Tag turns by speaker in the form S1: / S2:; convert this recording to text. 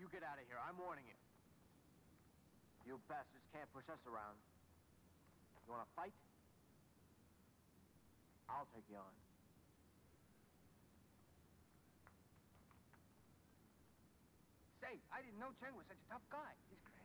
S1: you get out of here. I'm warning you. You bastards can't push us around. You want to fight? I'll take you on.
S2: Say, I didn't know Cheng was such a tough guy.
S3: He's crazy.